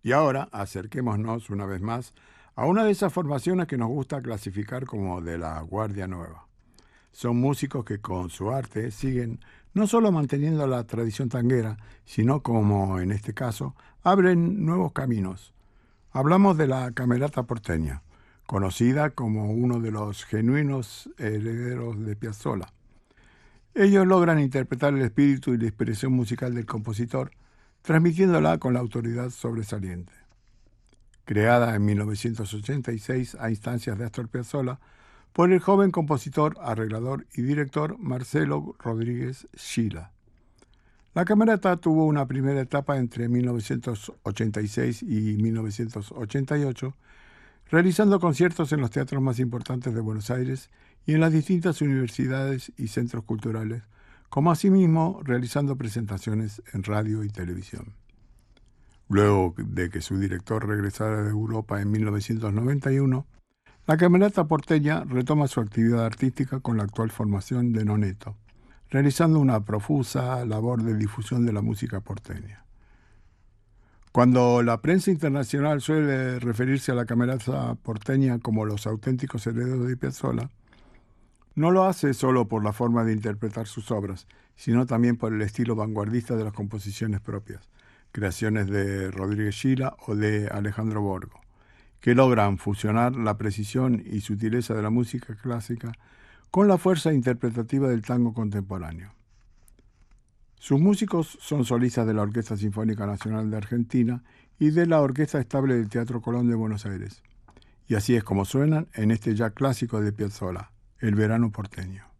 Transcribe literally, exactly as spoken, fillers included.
Y ahora acerquémonos una vez más a una de esas formaciones que nos gusta clasificar como de la Guardia Nueva. Son músicos que con su arte siguen no solo manteniendo la tradición tanguera, sino como en este caso, abren nuevos caminos. Hablamos de la Camerata Porteña, conocida como uno de los genuinos herederos de Piazzolla. Ellos logran interpretar el espíritu y la expresión musical del compositor, transmitiéndola con la autoridad sobresaliente. Creada en mil novecientos ochenta y seis a instancias de Astor Piazzolla por el joven compositor, arreglador y director Marcelo Rodríguez Scilla. La camerata tuvo una primera etapa entre mil novecientos ochenta y seis y mil novecientos ochenta y ocho, realizando conciertos en los teatros más importantes de Buenos Aires y en las distintas universidades y centros culturales, como asimismo realizando presentaciones en radio y televisión. Luego de que su director regresara de Europa en mil novecientos noventa y uno, la Camerata Porteña retoma su actividad artística con la actual formación de Noneto, realizando una profusa labor de difusión de la música porteña. Cuando la prensa internacional suele referirse a la Camerata Porteña como los auténticos herederos de Piazzolla, no lo hace solo por la forma de interpretar sus obras, sino también por el estilo vanguardista de las composiciones propias, creaciones de Rodríguez Scilla o de Alejandro Borgo, que logran fusionar la precisión y sutileza de la música clásica con la fuerza interpretativa del tango contemporáneo. Sus músicos son solistas de la Orquesta Sinfónica Nacional de Argentina y de la Orquesta Estable del Teatro Colón de Buenos Aires. Y así es como suenan en este ya clásico de Piazzolla, El verano porteño.